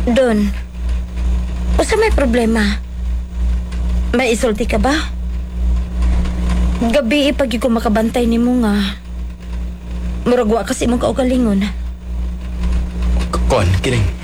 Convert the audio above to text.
Don, usa may problema? May isulti ka ba? Gabi pag ko makabantay ni mo nga. Murag wa kasi mong kaugalingon. Kon, kining.